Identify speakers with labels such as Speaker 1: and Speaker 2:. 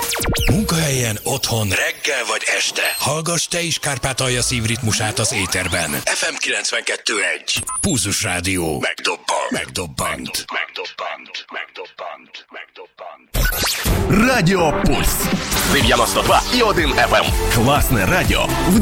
Speaker 1: Munkahelyen, otthon, reggel vagy este. Hallgass te is Kárpátalja szívritmusát az éterben. FM 92.1. Pulzus Rádió. Megdobbant.
Speaker 2: Радио Пульс. 91,1 FM. Классное радио.